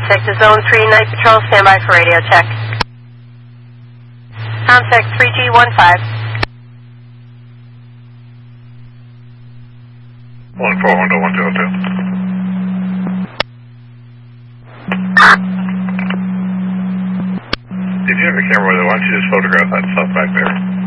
Comsec to Zone 3, Night Patrol, stand by for radio check. Comsec 3G15. 141-102. If you have a camera with it, why don't you just photograph that stuff back there?